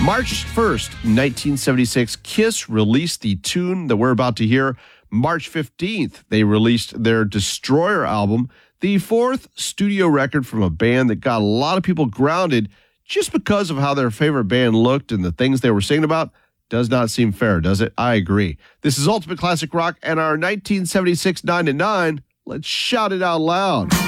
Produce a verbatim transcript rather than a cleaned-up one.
March first, nineteen seventy-six, Kiss released the tune that we're about to hear. March fifteenth, they released their Destroyer album, the fourth studio record from a band that got a lot of people grounded just because of how their favorite band looked and the things they were singing about. Does not seem fair, does it? I agree. This is Ultimate Classic Rock and our nineteen seventy-six nine to nine. Let's shout it out loud.